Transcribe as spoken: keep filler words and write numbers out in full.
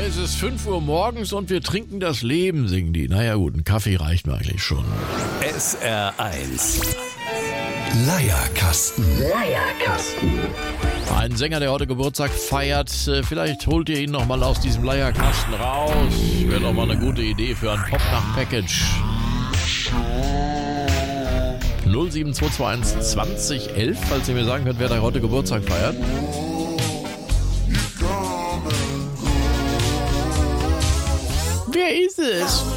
Es ist fünf Uhr morgens und wir trinken das Leben, singen die. Naja gut, ein Kaffee reicht mir eigentlich schon. S R eins. Leierkasten. Leierkasten. Ein Sänger, der heute Geburtstag feiert. Vielleicht holt ihr ihn noch mal aus diesem Leierkasten raus. Wäre doch mal eine gute Idee für ein Pop-Nacht-Package. null sieben zwei zwei eins zwanzig elf, falls ihr mir sagen könnt, wer da heute Geburtstag feiert. Wer ist es?